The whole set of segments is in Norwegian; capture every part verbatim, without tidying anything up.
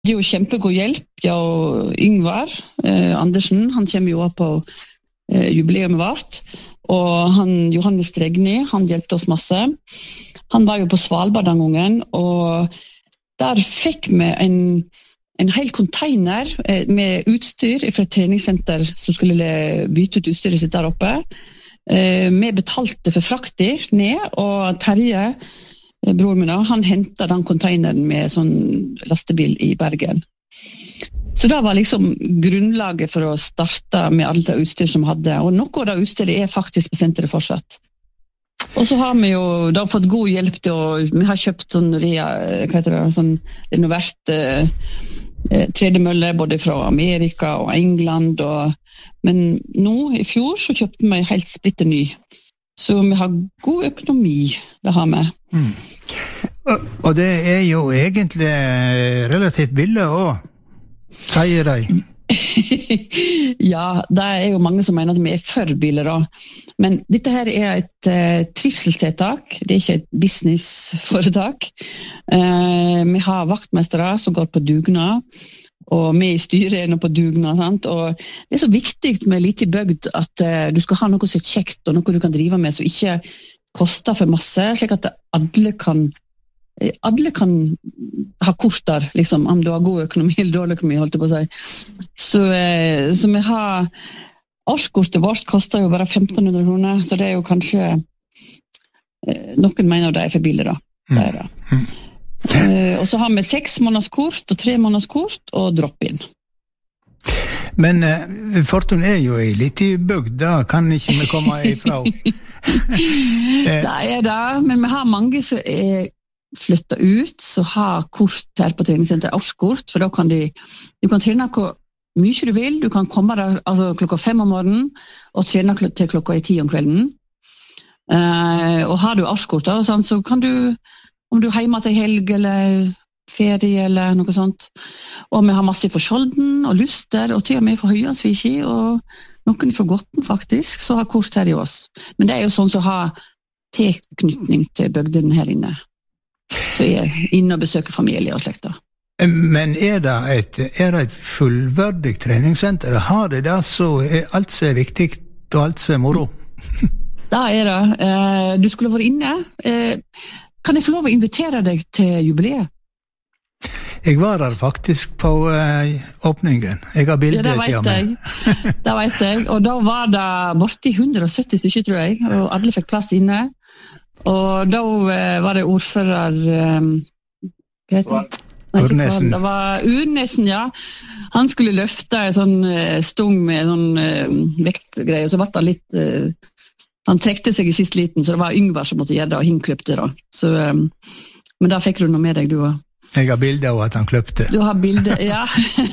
Det er jo kjempegod hjelp, ja, og Yngvar eh, Andersen, han kommer jo opp på eh, jubileet vårt, og han, Johannes Stregni, han hjelpte oss masse. Han var jo på Svalbard den gangen, og der fikk vi en, en hel container eh, med utstyr fra et treningssenter som skulle bytte ut utstyret sitt der oppe. Eh, vi betalte for frakti ned, og Terje, bror min, han hentet den containeren med sånn lastebil i Bergen. Så det var liksom grunnlaget for å starte med alt det utstyr som vi hadde, og noe av det utstyret er faktisk på senteret fortsatt. Og så har vi jo da fått god hjelp til å, vi har kjøpt sånn, hva heter det, sånn renovert eh, tredemølle både fra Amerika og England, og, men nå i fjor så kjøpte vi helt splitter ny. Så vi har god økonomi, det har vi. Mm. Og, og det er jo egentlig relativt billig også, sier de. Ja, det er jo mange som mener at vi er for billig da. Men dette her er et uh, trivselstiltak, det er ikke et businessforetak. Uh, vi har vaktmestere som går på dugnad, og vi i styret er nå på dugnad, sant? Og det er så viktig med lite bygd at uh, du skal ha noe som er kjekt, og noe du kan drive med, som ikke koster for masse, slik at alle kan, alle kan ha kort der, liksom, om du har god økonomi eller dårlig økonomi, holdt jeg på å si. Så, uh, så vi har, årskortet vårt koster jo bare femten hundre kroner, så det er jo kanskje, uh, noen mener det er for billig da. Det er det. Mm. Uh, og så har vi seks månedskort og tre månedskort og drop-in. Men uh, Fortun er jo i litt i bygd, da kan ikke vi komme ifra. Det er det, men vi har mange som er flyttet ut, som har kort her på treningssenter, årskort, for da kan de, du kan trene hvor mye du vil, du kan komme der altså, klokka fem om morgenen, og trene til klokka i ti om kvelden. Uh, og har du årskort, da, sånn, så kan du om du er hjemme til helg eller ferie eller noe sånt. Og vi har masse for Skjolden og Luster, og til og med for Høyansviki, og noen for Gotten faktisk, så har kort her i oss. Men det er jo sånn som har tilknytning til bygden her inne. Så jeg er inne og besøker familie og slekter. Men er det et, er det et fullverdig treningssenter? Har det det så er alt som er viktig og alt som er moro? Da er det. Du skulle vært inne. Kan jeg få lov å invitere deg til jubileet? Jeg var der faktisk på uh, åpningen. Jeg har bildet ja, til meg. Det vet jeg. Og da var det borti hundre og sytti stykker, tror jeg, og alle fikk plass inne. Og da uh, var det ordfører um, hva heter det? Urnesen. Det var Urnesen, ja. Han skulle løfte en sånn uh, stung med en sånn uh, vektgreie, og så var det litt... Uh, Han trekte seg i sist liten, så det var Yngvar som måtte gjøre det, og han kløpte da. Så, um, men da fikk du noe med deg, du også. Jeg har bilder av at han kløpte. Du har bilder, ja.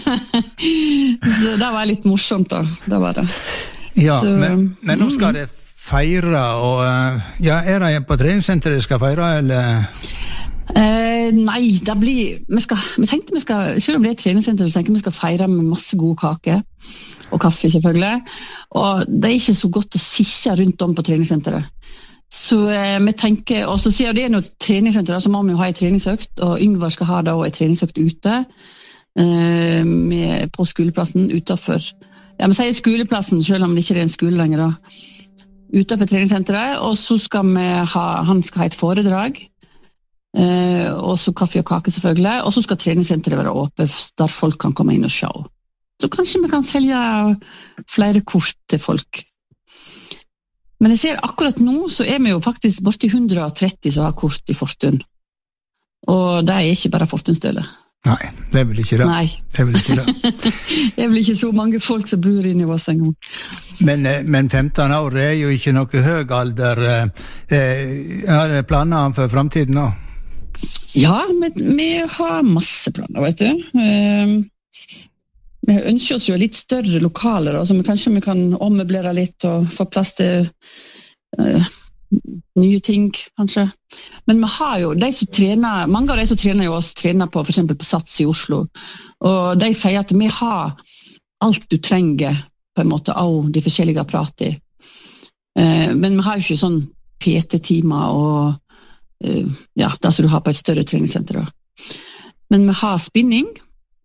Så det var litt morsomt da, det var det. Ja, så, men, men nå skal det feire, og ja, er det på treningssenteret skal feire, eller... Eh, nei, det blir vi, skal, vi tenkte vi skal, selv om det er et treningssenter, så tenker vi skal feire med masse gode kaker og kaffe selvfølgelig, og det er ikke så godt å sitte rundt om på treningssenteret, så eh, vi tenker, og så sier det er noe treningssenter, så må vi jo ha en treningsøkt, og Yngvar skal ha da en treningsøkt ute eh, med, på skoleplassen utenfor, ja, vi sier skoleplassen selv om det ikke er en skole lenger da, utenfor treningssenteret, og så skal vi ha, han skal ha et foredrag, Uh, og så kaffe og kake selvfølgelig, og så skal treningssenteret være åpent der folk kan komme inn og se. Så kanskje vi kan selge flere kort til folk. Men jeg ser akkurat nå så er vi jo faktisk borti hundre og tretti som har kort i Fortun. Og det er ikke bare Fortunstøle. Nei, det er vel ikke det. Nei. Det er vel ikke det. Det er vel ikke så mange folk som bor inne i oss en gang. Men, men femten år er jo ikke noe høy alder. Eh, har dere planer for fremtiden nå? Ja, vi, vi har masse planer, vet du. Uh, vi ønsker oss jo litt større lokaler, så vi, kanskje vi kan ommøblere litt og få plass til uh, nye ting, kanskje. Men vi har jo, de som trener, mange av de som trener jo oss, trener på, for eksempel på Sats i Oslo, og de sier at vi har alt du trenger, på en måte, av de forskjellige apparatene. Uh, men vi har jo ikke sånn P T-timer og Uh, ja, det som du har på et større treningssenter. Men vi har spinning,